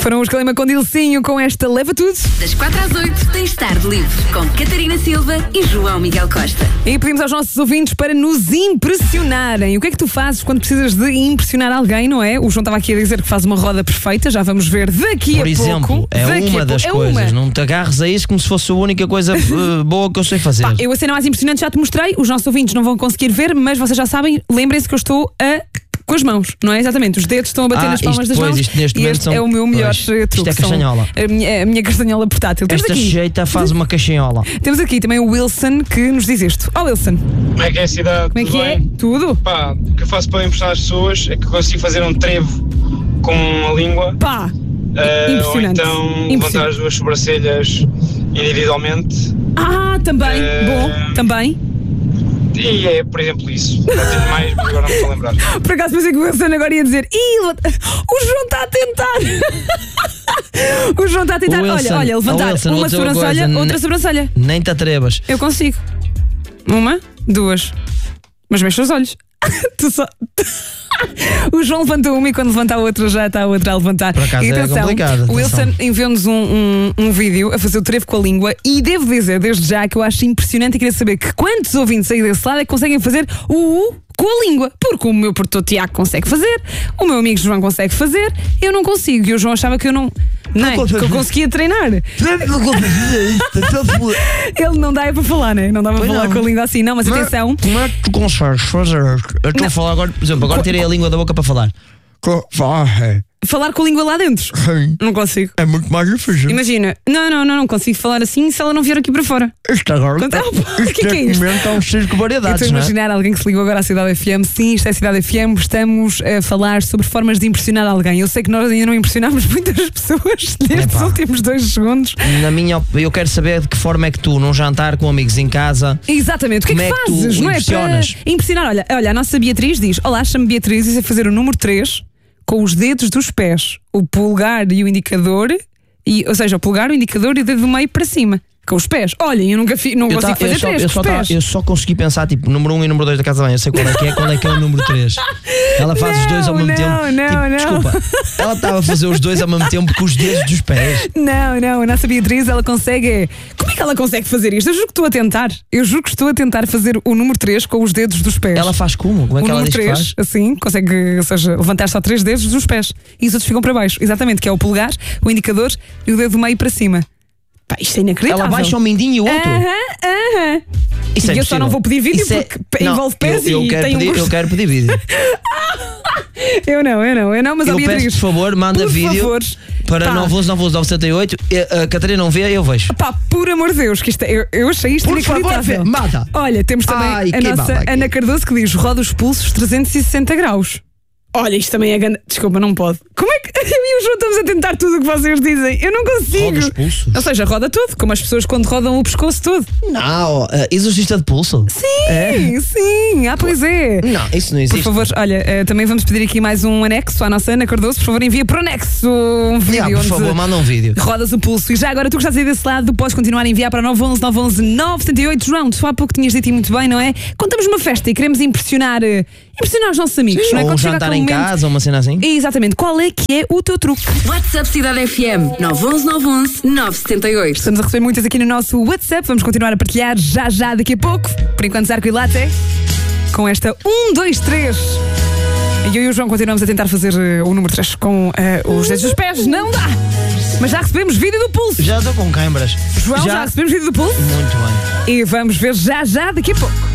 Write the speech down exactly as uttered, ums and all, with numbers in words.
Foram os Calema com Dilcinho com esta Leva Tudo. Das quatro às oito tens Tarde Livre com Catarina Silva e João Miguel Costa. E pedimos aos nossos ouvintes para nos impressionarem. O que é que tu fazes quando precisas de impressionar alguém, não é? O João estava aqui a dizer que faz uma roda perfeita, já vamos ver daqui Por a exemplo, pouco. é Daqui uma a das pouco. É coisas. uma. Não te agarres a isso como se fosse a única coisa uh, boa que eu sei fazer. Pá, eu a cena mais impressionante já te mostrei. Os nossos ouvintes não vão conseguir ver, mas vocês já sabem, lembrem-se que eu estou a... com as mãos, não é? Exatamente, os dedos estão a bater Ah, nas palmas isto, das pois, mãos. isto neste e momento este são- é o meu melhor pois, eh, isto truque. é São castanhola. A minha, a minha castanhola portátil. Temos Esta aqui, jeita faz uma caixinhola. temos aqui também o Wilson que nos diz isto. Ó Wilson, Como é que é a cidade? como é que Tudo é? bem? Tudo? Pá, o que eu faço para impressionar as pessoas é que eu consigo fazer um trevo com a língua, Pá! eh, ou impressionante. então levantar Impressionante. as duas sobrancelhas individualmente. Ah, também, Eh, bom, também. E é, por exemplo, isso. Não tenho mais, mas agora não me estou a lembrar. Por acaso pensei que o Wilson agora ia dizer Ih, o João está a tentar. O João está a tentar. O Wilson, olha, olha, levantar o Wilson, vou uma dizer uma sobrancelha, coisa, outra ne- sobrancelha. Nem te atrevas. Eu consigo. Uma, duas. Mas mexe os olhos. Tu só... O João levantou uma e quando levanta a outra já está a outra a levantar. Por acaso e é atenção, complicado, o Wilson atenção. enviou-nos um, um, um vídeo a fazer o trevo com a língua e devo dizer desde já que eu acho impressionante e queria saber que quantos ouvintes aí desse lado é que conseguem fazer o U com a língua. Porque o meu produtor Tiago consegue fazer, o meu amigo João consegue fazer, eu não consigo. E o João achava que eu não. Não é? Que eu conseguia treinar. Ele não dá é para falar, né? Não dá para Pois falar não. com a língua assim, não, mas atenção. Como é que tu consegues fazer? Eu estou a falar agora, por exemplo, agora tirei a língua da boca para falar. Falar com a língua lá dentro. Não consigo. É muito mais difícil. Imagina, não, não, não, não consigo falar assim se ela não vier aqui para fora. Isto agora. Conta- O Isto que é que é isto? momento é um circo de Eu variedades, estou a não é? imaginar alguém que se ligou agora à Cidade F M. Sim, isto é a Cidade F M. Estamos a falar sobre formas de impressionar alguém. Eu sei que nós ainda não impressionámos muitas pessoas nestes Epá. últimos dois segundos. Na minha op- eu quero saber de que forma é que tu, num jantar com amigos em casa, Exatamente, o que Como é que é que tu fazes? Não é para impressionas? impressionar. Olha, olha, a nossa Beatriz diz: olá, chamo-me Beatriz e sei fazer o número três com os dedos dos pés, o polegar e o indicador, e, ou seja, o polegar, o indicador e o dedo do meio para cima. Com os pés. Olhem, eu nunca fi, não eu, consigo ta- eu fazer só, três eu, com só os ta- pés. eu só consegui pensar, tipo, número um e número dois da casa bem. Eu sei qual é que é, qual é que é o número três. Ela faz os dois ao Não, mesmo não, tempo. não, Tipo, não. desculpa, ela estava a fazer os dois ao mesmo tempo com os dedos dos pés. Não, não, a nossa Beatriz, ela consegue. é- Como é que ela consegue fazer isto? Eu juro que estou a tentar. Eu juro que estou a tentar fazer o número três com os dedos dos pés. Ela faz como? Como é o que ela número diz que três, faz? assim, consegue, ou seja, levantar só três dedos dos pés. E os outros ficam para baixo. Exatamente, que é o polegar, o indicador e o dedo do meio para cima. Pá, isto é inacreditável. Ela baixa um mindinho e o outro. Aham, aham. Isso é E eu só impossível. não vou pedir vídeo Isso é- porque Não, envolve pés eu, eu e quero tem um pedir, gosto. Eu quero pedir vídeo. Eu não, eu não, eu não, mas a Eu Beatriz. peço, por favor, manda por vídeo favor, para pá, nove um um nove um nove sete oito. A Catarina não vê, eu vejo. Pá, por amor de Deus, que isto é, eu, eu achei isto Por favor, inacreditável. vê, mata. Olha, temos também Ai, a que nossa babaca. Ana Cardoso que diz: roda os pulsos trezentos e sessenta graus. Olha, isto também é grande. Desculpa, não pode. Como é que eu e o João estamos a tentar tudo o que vocês dizem? Eu não consigo. Roda os pulsos? Ou seja, roda tudo, como as pessoas quando rodam o pescoço todo. Não, uh, exorcista de pulso. Sim, sim. Ah, pois é. Não, isso não Por existe. favor, olha, eh, também vamos pedir aqui mais um anexo à nossa Ana Cardoso. Por favor, envia por anexo um vídeo Yeah, por onde favor, manda um vídeo. rodas o pulso. E já agora, tu que estás aí desse lado, podes continuar a enviar para nove um um nove um um nove sete oito. João, tu há pouco tinhas dito e muito bem, não é? Contamos uma festa e queremos impressionar, eh, impressionar os nossos amigos, não é? Ou um Quando chega jantar aquele em momento- casa, ou uma cena assim. Exatamente. Qual é que é o teu truque? WhatsApp Cidade F M nove um um nove um um nove sete oito. Estamos a receber muitas aqui no nosso WhatsApp. Vamos continuar a partilhar já já daqui a pouco. Por enquanto, Zarco e Latte com esta um, dois, três. E eu e o João continuamos a tentar fazer eh, o número três com eh, os dedos dos pés. Não dá! Mas já recebemos vídeo do pulso. Já estou com câimbras. João, já, recebemos vídeo do pulso. Muito bem. E vamos ver já já daqui a pouco.